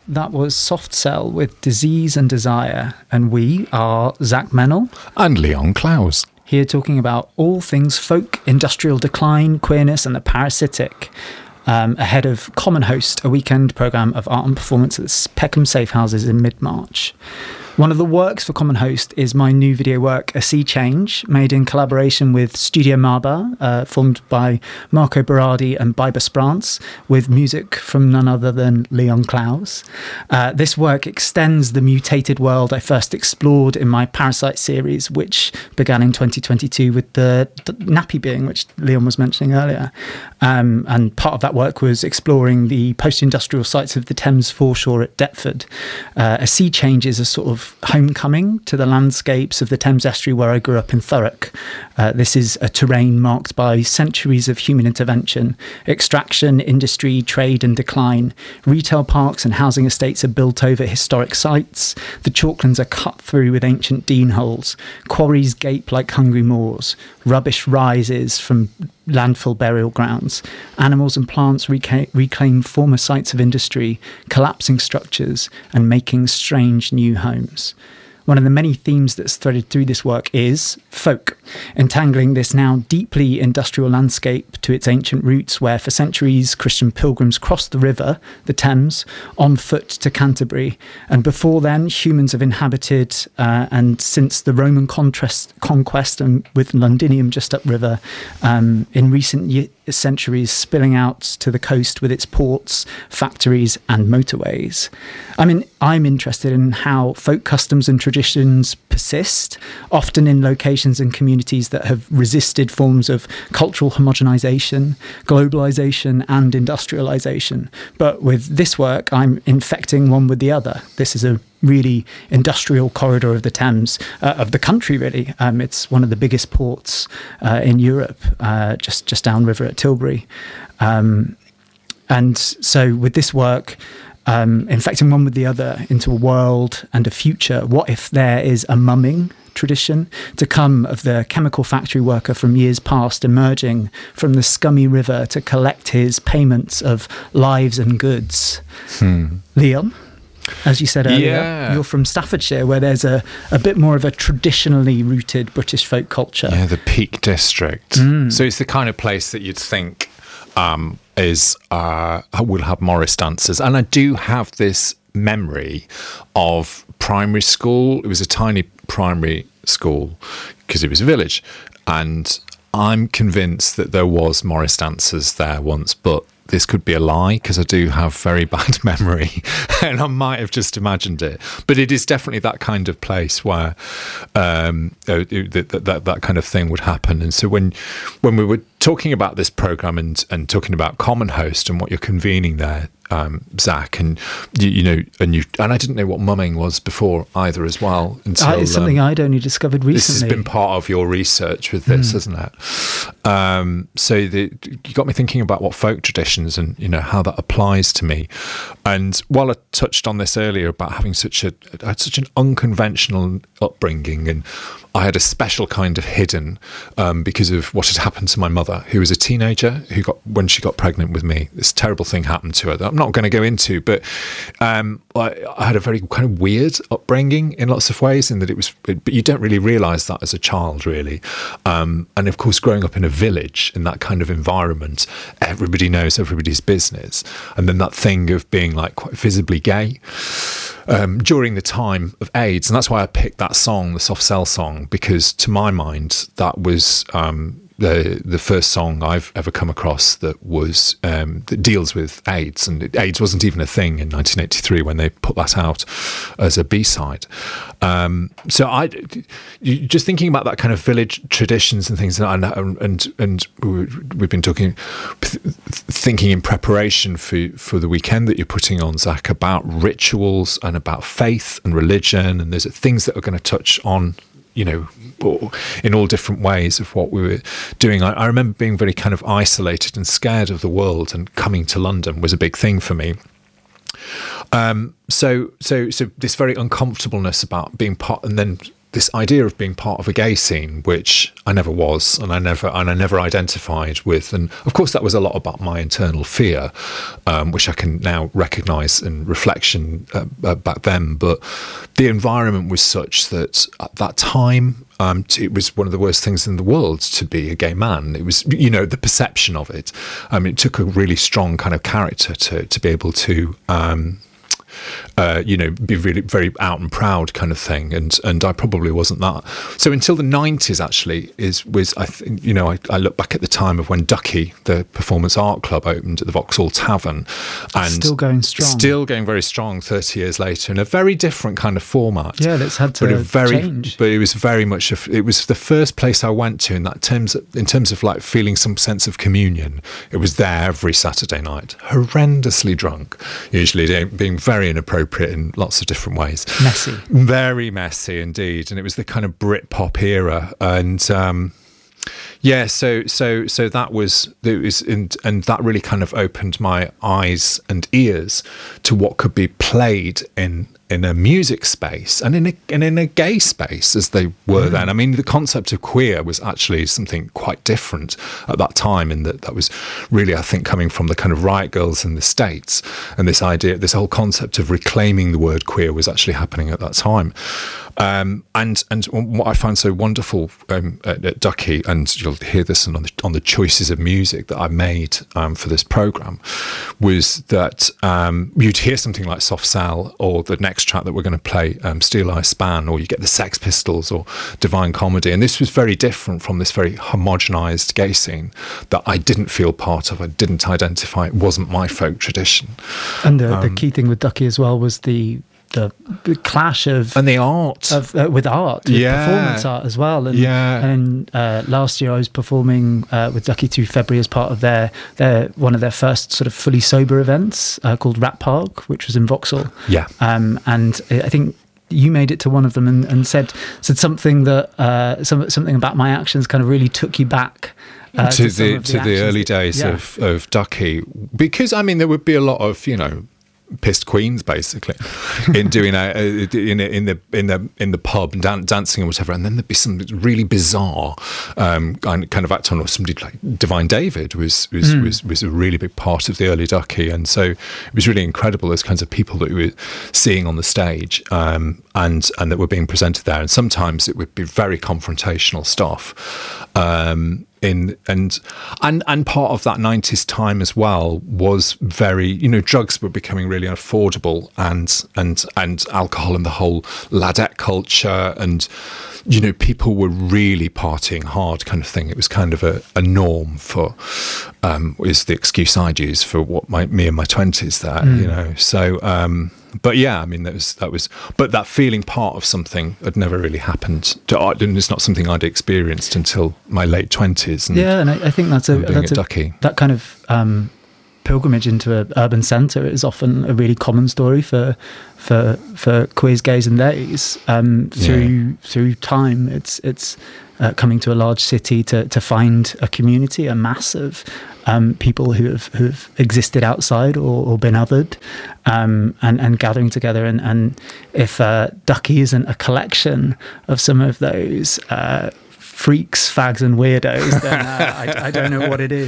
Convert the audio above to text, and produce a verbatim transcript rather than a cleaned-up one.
that was Soft Cell with Disease and Desire. And we are Zach Mennel and Leon Klaus, here talking about all things folk, industrial decline, queerness and the parasitic, um, ahead of Common Host, a weekend programme of art and performance at Peckham Safe Houses in mid-March. One of the works for Common Host is my new video work, A Sea Change, made in collaboration with Studio Marba, uh, formed by Marco Berardi and Biber Sprance, with music from none other than Leon Klaus. Uh, this work extends the mutated world I first explored in my Parasite series, which began in twenty twenty-two with the, the nappy being, which Leon was mentioning earlier. Um, and part of that work was exploring the post-industrial sites of the Thames foreshore at Deptford. Uh, A Sea Change is a sort of homecoming to the landscapes of the Thames estuary where I grew up in Thurrock. Uh, this is a terrain marked by centuries of human intervention, extraction, industry, trade and decline. Retail parks and housing estates are built over historic sites. The chalklands are cut through with ancient dean holes. Quarries gape like hungry maws. Rubbish rises from landfill burial grounds. Animals and plants reca- reclaim former sites of industry, collapsing structures and making strange new homes. One of the many themes that's threaded through this work is folk, entangling this now deeply industrial landscape to its ancient roots where for centuries Christian pilgrims crossed the river, the Thames, on foot to Canterbury. And before then, humans have inhabited, uh, and since the Roman contrast, conquest and with Londinium just upriver, um, in recent years, centuries spilling out to the coast with its ports, factories and motorways. I mean, I'm interested in how folk customs and traditions persist, often in locations and communities that have resisted forms of cultural homogenization, globalization and industrialization. But with this work, I'm infecting one with the other. This is a really industrial corridor of the Thames, uh, of the country really. Um, it's one of the biggest ports uh, in Europe, uh, just, just downriver at Tilbury. Um, and so with this work, um, infecting one with the other into a world and a future, what if there is a mumming tradition to come of the chemical factory worker from years past emerging from the scummy river to collect his payments of lives and goods? Hmm. Leon? As you said earlier, yeah. You're from Staffordshire, where there's a, a bit more of a traditionally rooted British folk culture. Yeah, the Peak District. Mm. So it's the kind of place that you'd think um, is uh, will have Morris dancers. And I do have this memory of primary school. It was a tiny primary school because it was a village. And I'm convinced that there was Morris dancers there once, but this could be a lie because I do have very bad memory and I might have just imagined it. But it is definitely that kind of place where um, that, that that kind of thing would happen. And so when when we were talking about this programme and, and talking about Common Host and what you're convening there, um, Zach, and you, you know, and you and I didn't know what mumming was before either as well. Until, uh, it's something um, I'd only discovered recently. This has been part of your research with this, mm. hasn't it? Um, so the, you got me thinking about what folk traditions and, you know, how that applies to me. And while I touched on this earlier about having such a I had such an unconventional upbringing, and I had a special kind of hidden um, because of what had happened to my mother, who was a teenager who got when she got pregnant with me. This terrible thing happened to her that I'm not going to go into, but um, I, I had a very kind of weird upbringing in lots of ways, in that it was, but you don't really realise that as a child, really. Um, and of course, growing up in a village in that kind of environment, everybody knows everybody's business, and then that thing of being like quite visibly gay. Um, during the time of AIDS, and that's why I picked that song, the Soft Cell song, because to my mind that was um, the the first song I've ever come across that was um, that deals with AIDS, and AIDS wasn't even a thing in nineteen eighty-three when they put that out as a B-side. Um, so I, you, just thinking about that kind of village traditions and things, and and and we've been talking, thinking in preparation for for the weekend that you're putting on, Zach, about rituals and about faith and religion, and there's things that are going to touch on, you know, in all different ways of what we were doing. I, I remember being very kind of isolated and scared of the world, and coming to London was a big thing for me. Um, so, so, so this very uncomfortableness about being part, and then this idea of being part of a gay scene, which I never was, and I never and I never identified with. And of course, that was a lot about my internal fear, um, which I can now recognise in reflection uh, uh, back then. But the environment was such that at that time, um, it was one of the worst things in the world to be a gay man. It was, you know, the perception of it. I mean, it took a really strong kind of character to to be able to. Um, Uh, you know, be really very out and proud kind of thing, and and I probably wasn't that. So until the nineties, actually, is was I think you know I, I look back at the time of when Ducky, the performance art club, opened at the Vauxhall Tavern, and still going strong, still going very strong. Thirty years later, in a very different kind of format. Yeah, that's had to but a very, change. But it was very much. A, it was the first place I went to in that terms in terms of like feeling some sense of communion. It was there every Saturday night, horrendously drunk, usually being very inappropriate in lots of different ways. Messy. Very messy indeed. And it was the kind of Britpop era. And um, yeah, so so so that was, it was in, and that really kind of opened my eyes and ears to what could be played in in a music space and in a, and in a gay space as they were mm. then. I mean, the concept of queer was actually something quite different at that time, in that that was really, I think, coming from the kind of riot girls in the States, and this idea, this whole concept of reclaiming the word queer was actually happening at that time. Um, and and what I find so wonderful um, at, at Ducky, and you'll hear this on the, on the choices of music that I made um, for this programme, was that um, you'd hear something like Soft Cell, or the next track that we're going to play, um, Steel Eye Span, or you get the Sex Pistols or Divine Comedy. And this was very different from this very homogenised gay scene that I didn't feel part of. I didn't identify. It wasn't my folk tradition. And the, um, the key thing with Ducky as well was the the, the clash of and the art of uh, with art, with yeah. performance art as well. And, yeah. and uh, last year I was performing uh, with Ducky through February as part of their their one of their first sort of fully sober events uh, called Rat Park, which was in Vauxhall. Yeah, um, and I think you made it to one of them and, and said said something that uh, some, something about my actions kind of really took you back. Uh, to, to the, the to the early that, days yeah. of, of Ducky, because I mean there would be a lot of, you know, pissed queens basically in doing a, in a, in the in the in the pub and dan- dancing and whatever, and then there'd be some really bizarre um, kind of act on, or somebody like Divine David was was, mm. was was a really big part of the early Ducky, and so it was really incredible, those kinds of people that we were seeing on the stage, um, and and that were being presented there, and sometimes it would be very confrontational stuff. Um, In and and and part of that nineties time as well was very, you know, drugs were becoming really affordable, and and and alcohol and the whole ladette culture, and you know, people were really partying hard kind of thing. It was kind of a, a norm for um is the excuse I'd use for what my me in my twenties there, mm. you know. So um but yeah, I mean, that was that was, but that feeling part of something had never really happened to art, and it's not something I'd experienced until my late twenties. Yeah, and I, I think that's a that's a, Ducky. that kind of um, pilgrimage into an urban centre is often a really common story for for for queers, gays, and theys um, through yeah. through time. It's it's uh, coming to a large city to to find a community, a mass of um, people who have who have existed outside or, or been othered, um, and and gathering together. And and if uh, Ducky isn't a collection of some of those Uh, freaks, fags, and weirdos, then uh, I, I don't know what it is.